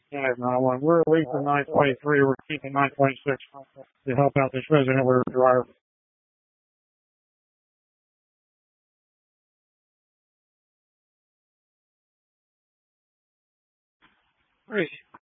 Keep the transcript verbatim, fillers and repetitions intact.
Yeah, nine one. We're releasing nine twenty-three. We're keeping nine twenty-six to help out this resident with her driver. Where is he?